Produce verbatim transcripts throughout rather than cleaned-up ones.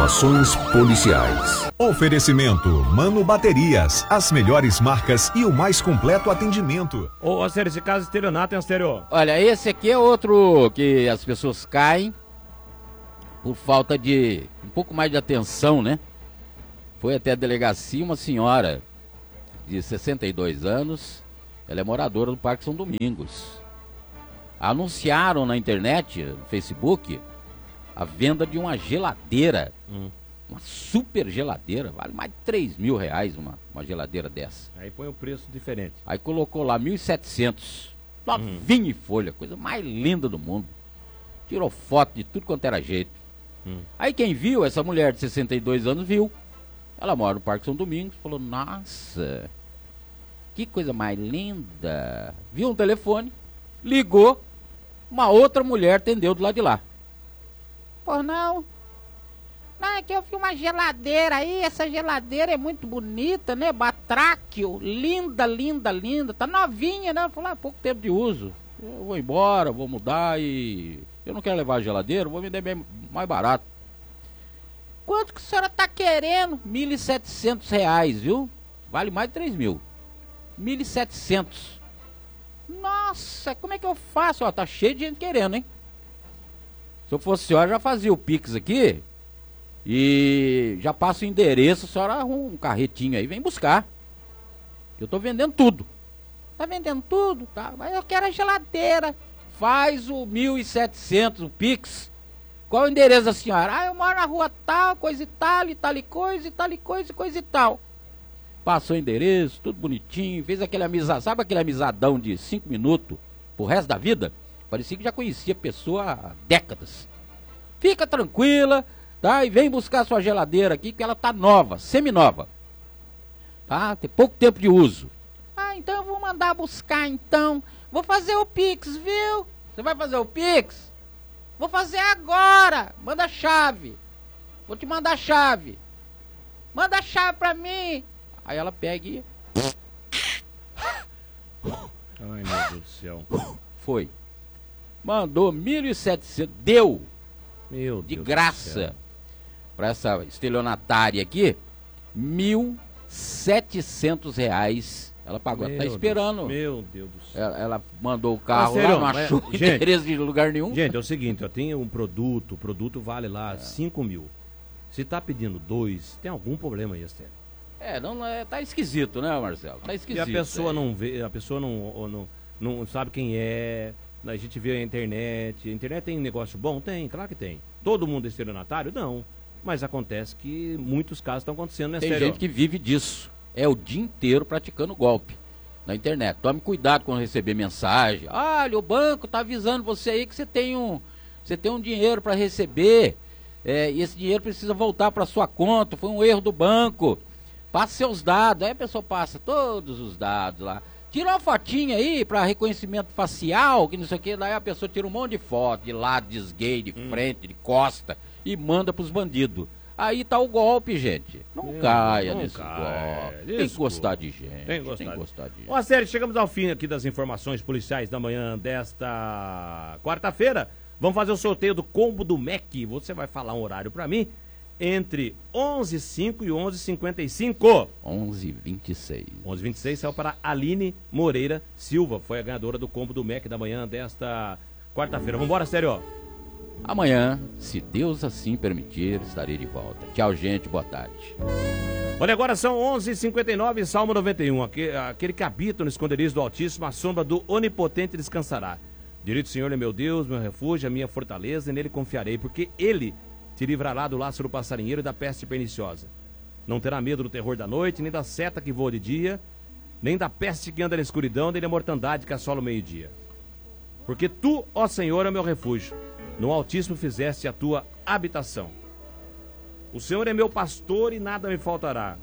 Ações policiais. Oferecimento Mano Baterias, as melhores marcas e o mais completo atendimento. Ô, Astério, esse caso de estelionato, hein, Astério? Olha, esse aqui é outro que as pessoas caem por falta de um pouco mais de atenção, né? Foi até a delegacia uma senhora de sessenta e dois anos, ela é moradora do Parque São Domingos. Anunciaram na internet, no Facebook, a venda de uma geladeira, hum. uma super geladeira, vale mais de três mil reais uma, uma geladeira dessa. Aí põe o preço diferente. Aí colocou lá mil e setecentos, novinha em folha, coisa mais linda do mundo. Tirou foto de tudo quanto era jeito. Hum. Aí quem viu, essa mulher de sessenta e dois anos viu, ela mora no Parque São Domingos, falou, nossa, que coisa mais linda. Viu um telefone, ligou, uma outra mulher atendeu do lado de lá. Por não? Não, é que eu vi uma geladeira aí, essa geladeira é muito bonita, né? Batráquio, linda, linda, linda, tá novinha, né? Falei, ah, pouco tempo de uso, eu vou embora, vou mudar e eu não quero levar a geladeira, vou vender bem mais barato. Quanto que a senhora tá querendo? mil e setecentos reais, viu? Vale mais de três mil. mil e setecentos. Nossa, como é que eu faço? Ó, tá cheio de gente querendo, hein? Se eu fosse senhora, já fazia o Pix aqui e já passa o endereço, a senhora arruma um carretinho aí, vem buscar. Eu tô vendendo tudo. Tá vendendo tudo? Tá, mas eu quero a geladeira. Faz o mil e setecentos, o Pix. Qual é o endereço da senhora? Ah, eu moro na rua tal, coisa e tal, e tal e coisa, e tal e coisa, e coisa e tal. Passou o endereço, tudo bonitinho, fez aquele amizade, sabe aquele amizadão de cinco minutos pro resto da vida? Parecia que já conhecia a pessoa há décadas. Fica tranquila, tá? E vem buscar sua geladeira aqui, que ela tá nova, semi-nova. Tá? Tem pouco tempo de uso. Ah, então eu vou mandar buscar, então. Vou fazer o Pix, viu? Você vai fazer o Pix? Vou fazer agora. Manda a chave. Vou te mandar a chave. Manda a chave pra mim. Aí ela pega e... Ai, meu Deus do céu. Foi. Mandou mil e setecentos, deu Meu de Deus graça para essa estelionatária aqui, mil e setecentos reais. Ela pagou, ela tá esperando. Deus, meu Deus do céu. Ela, ela mandou o carro ah, sério, lá, não achou mas, interesse de lugar nenhum. Gente, é o seguinte, eu tenho um produto, o produto vale lá cinco mil. Se tá pedindo dois, tem algum problema aí, Esther? É, não, é, tá esquisito, né, Marcelo? Tá esquisito. E a pessoa é. não vê, a pessoa não, não, não sabe quem é. A gente vê a internet. A internet tem negócio bom? Tem, claro que tem. Todo mundo é estelionatário? Não. Mas acontece que muitos casos estão acontecendo, né, Tem Estéreo? gente que vive disso. É o dia inteiro praticando golpe na internet. Tome cuidado quando receber mensagem. Olha, o banco tá avisando você aí que você tem um, você tem um dinheiro para receber. É, e esse dinheiro precisa voltar para sua conta. Foi um erro do banco. Passe seus dados. Aí a pessoa passa todos os dados lá. Tira uma fotinha aí para reconhecimento facial, que não sei o que, daí a pessoa tira um monte de foto, de lado, de esgueio, de frente, de costa, e manda pros bandidos. Aí tá o golpe, gente. Não Meu caia não nesse cai. golpe. Tem que gostar de gente. Tem que gostar, tem que de... gostar de gente. Ó, sério, chegamos ao fim aqui das informações policiais da manhã desta quarta-feira. Vamos fazer o sorteio do combo do M E C. Você vai falar um horário para mim. Entre onze e cinco e onze e cinquenta e cinco. onze e vinte e seis. onze e vinte e seis saiu para Aline Moreira Silva. Foi a ganhadora do combo do M E C da manhã desta quarta-feira. Vambora, sério. Amanhã, se Deus assim permitir, estarei de volta. Tchau, gente. Boa tarde. Olha, agora são onze e cinquenta e nove, Salmo noventa e um. Aquele, aquele que habita no esconderijo do Altíssimo, a sombra do Onipotente descansará. Direito, Senhor, é meu Deus, meu refúgio, a minha fortaleza, e nele confiarei, porque ele te livrará do laço do passarinheiro e da peste perniciosa. Não terá medo do terror da noite, nem da seta que voa de dia, nem da peste que anda na escuridão, nem da mortandade que assola o meio-dia. Porque tu, ó Senhor, é meu refúgio. No Altíssimo fizeste a tua habitação. O Senhor é meu pastor e nada me faltará.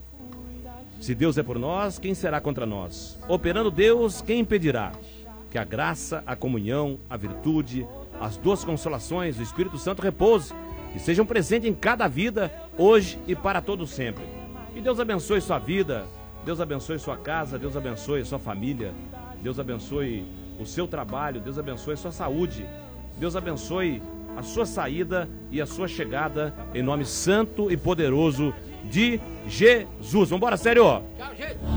Se Deus é por nós, quem será contra nós? Operando Deus, quem impedirá? Que a graça, a comunhão, a virtude, as duas consolações do Espírito Santo repouse e sejam presentes em cada vida, hoje e para todo sempre. Que Deus abençoe sua vida, Deus abençoe sua casa, Deus abençoe sua família, Deus abençoe o seu trabalho, Deus abençoe sua saúde, Deus abençoe a sua saída e a sua chegada em nome santo e poderoso de Jesus. Vambora, sério? Tchau, gente.